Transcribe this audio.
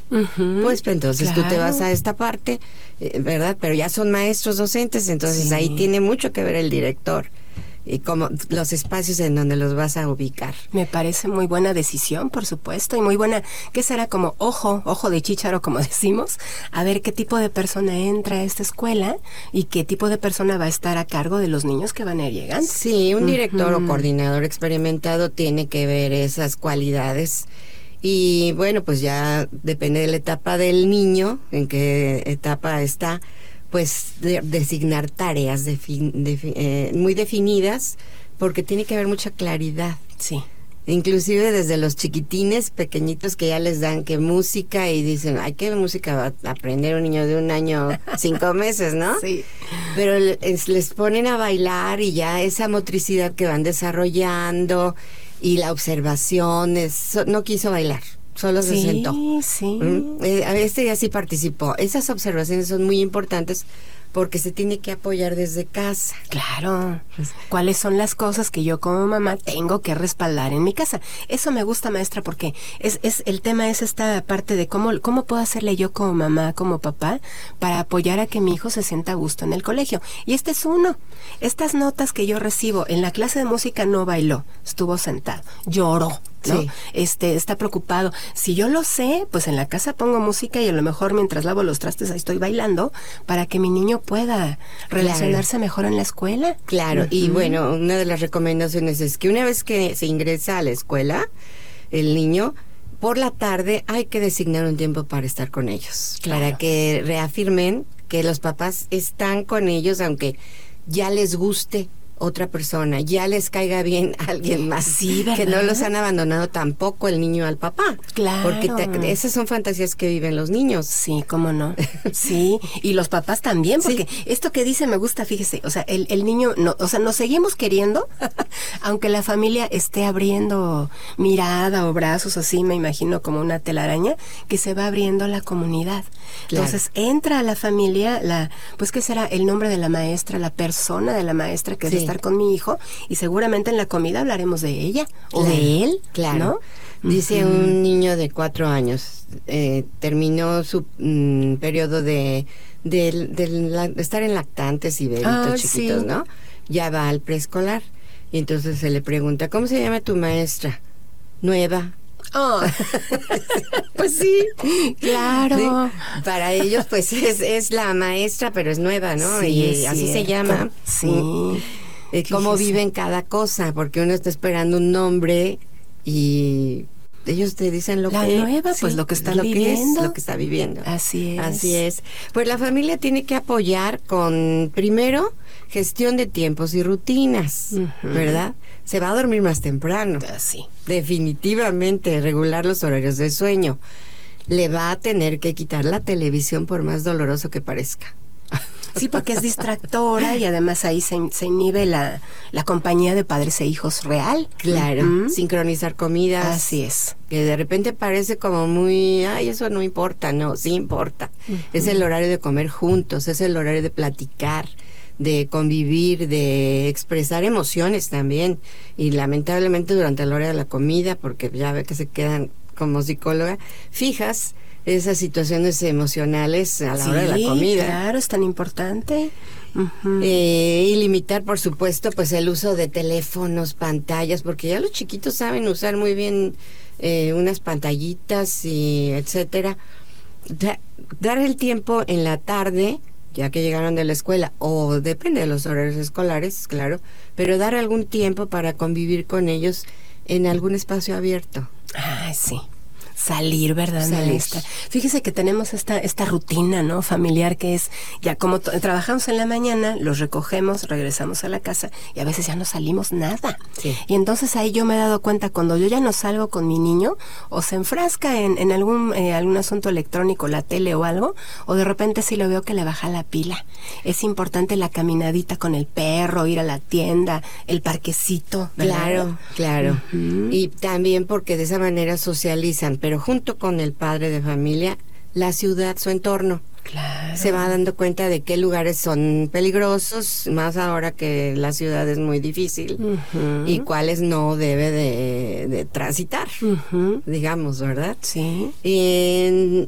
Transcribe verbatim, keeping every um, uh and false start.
Uh-huh. Pues, pues entonces Claro. tú te vas a esta parte, eh, ¿verdad? Pero ya son maestros docentes, entonces Sí. ahí tiene mucho que ver el director y como los espacios en donde los vas a ubicar. Me parece muy buena decisión, por supuesto, y muy buena, ¿qué será? Como ojo, ojo de chícharo, como decimos, a ver qué tipo de persona entra a esta escuela y qué tipo de persona va a estar a cargo de los niños que van a ir llegando. Sí, un director Uh-huh. o coordinador experimentado tiene que ver esas cualidades y bueno, pues ya depende de la etapa del niño, en qué etapa está, pues de, designar tareas defi- defi- eh, muy definidas porque tiene que haber mucha claridad. Sí. Inclusive desde los chiquitines pequeñitos que ya les dan que música y dicen, ay, ¿qué música va a aprender un niño de un año, cinco meses, no? Sí. Pero les, les ponen a bailar y ya esa motricidad que van desarrollando y la observación, es, no quiso bailar, solo se Sí, sentó. sí. ¿Mm? Eh, a este ya sí participó. Esas observaciones son muy importantes porque se tiene que apoyar desde casa. Claro. ¿Cuáles son las cosas que yo como mamá tengo que respaldar en mi casa? Eso me gusta, maestra, porque es, es el tema es esta parte de cómo, cómo puedo hacerle yo como mamá, como papá, para apoyar a que mi hijo se sienta a gusto en el colegio. Y este es uno. Estas notas que yo recibo en la clase de música no bailó, estuvo sentado, lloró. ¿No? Sí. Este, está preocupado. Si yo lo sé, pues en la casa pongo música y a lo mejor mientras lavo los trastes ahí estoy bailando para que mi niño pueda relacionarse Claro. mejor en la escuela. Claro, y Ujú. bueno, una de las recomendaciones es que una vez que se ingresa a la escuela, el niño, por la tarde hay que designar un tiempo para estar con ellos, Claro. para que reafirmen que los papás están con ellos, aunque ya les guste otra persona, ya les caiga bien alguien más, Sí, ¿verdad? que no los han abandonado tampoco el niño al papá. Claro. Porque te- esas son fantasías que viven los niños. Sí, cómo no. Sí, y los papás también, porque Sí. esto que dice me gusta, fíjese, o sea, el, el niño, no, o sea, nos seguimos queriendo, aunque la familia esté abriendo mirada o brazos así, me imagino como una telaraña, que se va abriendo la comunidad. Claro. Entonces, entra a la familia, la, pues, ¿qué será? El nombre de la maestra, la persona de la maestra que Sí. es estar con mi hijo, y seguramente en la comida hablaremos de ella, o Claro, de él, claro. ¿no? Dice Ujú. un niño de cuatro años, eh, terminó su mm, periodo de, de, de la- de estar en lactantes y bebitos Ah, chiquitos, sí. ¿no? Ya va al preescolar. Y entonces se le pregunta, ¿cómo se llama tu maestra? Nueva. Oh. Pues sí, claro. Sí, para ellos, pues es, es la maestra, pero es nueva, ¿no? Sí, y es así se cierto. llama. Sí. Mm. Eh, cómo Fíjese. viven cada cosa, porque uno está esperando un nombre y ellos te dicen lo La que nueva, pues, lo que están lo que viviendo. es, lo que está viviendo. Así es. Así es. Pues la familia tiene que apoyar con, primero, gestión de tiempos y rutinas, Ujú. ¿verdad? Se va a dormir más temprano. Así. Definitivamente, regular los horarios de sueño. Le va a tener que quitar la televisión por más doloroso que parezca. Sí, porque es distractora y además ahí se, se inhibe la, la compañía de padres e hijos real. Claro, Ujú. sincronizar comidas. Así es. Que de repente parece como muy, ay, eso no importa, no, sí importa. Ujú. Es el horario de comer juntos, es el horario de platicar, de convivir, de expresar emociones también. Y lamentablemente durante la hora de la comida, porque ya ve que se quedan como psicóloga, fijas esas situaciones emocionales a la Sí, hora de la comida. claro, es tan importante. Ujú. Eh, y limitar, por supuesto, pues el uso de teléfonos, pantallas, porque ya los chiquitos saben usar muy bien eh, unas pantallitas y etcétera. Da- dar el tiempo en la tarde, ya que llegaron de la escuela, o depende de los horarios escolares, claro, pero dar algún tiempo para convivir con ellos en algún espacio abierto. Ah, sí. Salir, ¿verdad, Salir. maestra? Fíjese que tenemos esta esta rutina, ¿no? Familiar, que es, ya como t- trabajamos en la mañana, los recogemos, regresamos a la casa y a veces ya no salimos nada. Sí. Y entonces ahí yo me he dado cuenta, cuando yo ya no salgo con mi niño, o se enfrasca en, en algún eh, algún asunto electrónico, la tele o algo, o de repente sí lo veo que le baja la pila. Es importante la caminadita con el perro, ir a la tienda, el parquecito, ¿verdad? Claro, claro. Ujú. Y también porque de esa manera socializan, pero junto con el padre de familia, la ciudad, su entorno. Claro. Se va dando cuenta de qué lugares son peligrosos, más ahora que la ciudad es muy difícil, Ujú. y cuáles no debe de, de transitar, Ujú. digamos, ¿verdad? Sí. En-